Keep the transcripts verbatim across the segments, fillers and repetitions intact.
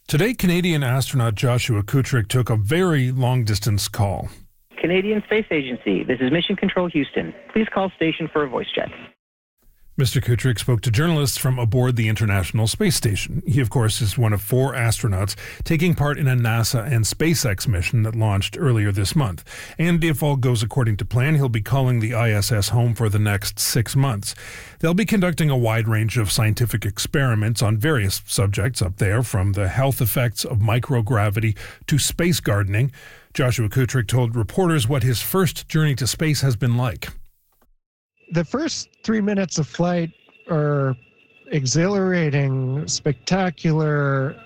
Today, Canadian astronaut Joshua Kutryk took a very long-distance call. Canadian Space Agency, this is Mission Control Houston. Please call station for a voice check. Mister Kutryk spoke to journalists from aboard the International Space Station. He, of course, is one of four astronauts taking part in a NASA and SpaceX mission that launched earlier this month. And if all goes according to plan, he'll be calling the I S S home for the next six months. They'll be conducting a wide range of scientific experiments on various subjects up there, from the health effects of microgravity to space gardening. Joshua Kutryk told reporters what his first journey to space has been like. The first three minutes of flight are exhilarating, spectacular,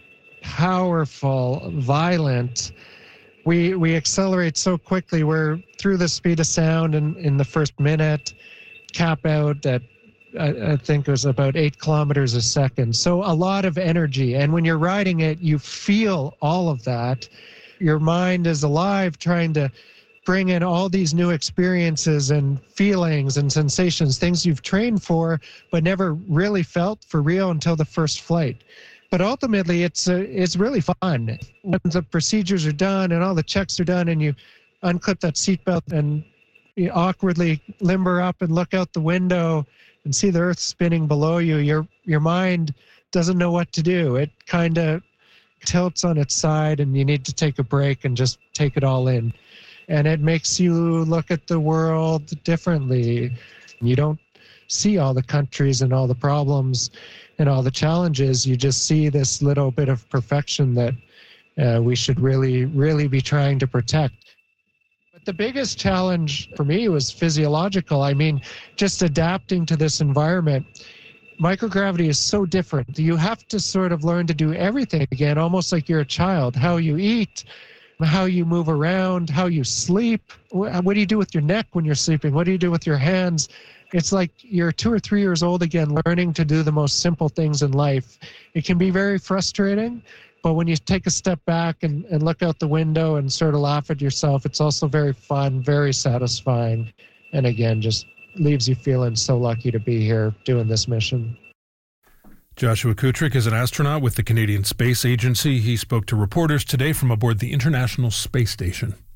powerful, violent. We we accelerate so quickly. We're through the speed of sound in, in the first minute, cap out at, I, I think it was about eight kilometers a second. So a lot of energy. And when you're riding it, you feel all of that. Your mind is alive, trying to bring in all these new experiences and feelings and sensations, things you've trained for but never really felt for real until the first flight. But ultimately, it's uh, it's really fun. When the procedures are done and all the checks are done and you unclip that seatbelt and you awkwardly limber up and look out the window and see the Earth spinning below you, your your mind doesn't know what to do. It kind of tilts on its side and you need to take a break and just take it all in. And it makes you look at the world differently. You don't see all the countries and all the problems and all the challenges. You just see this little bit of perfection that uh, we should really, really be trying to protect. But the biggest challenge for me was physiological. I mean, just adapting to this environment. Microgravity is so different. You have to sort of learn to do everything again, almost like you're a child. How you eat, how you move around, how you sleep. What do you do with your neck when you're sleeping? What do you do with your hands? It's like you're two or three years old again, learning to do the most simple things in life. It can be very frustrating, but when you take a step back and, and look out the window and sort of laugh at yourself, it's also very fun, very satisfying, and again, just leaves you feeling so lucky to be here doing this mission. Joshua Kutryk is an astronaut with the Canadian Space Agency. He spoke to reporters today from aboard the International Space Station.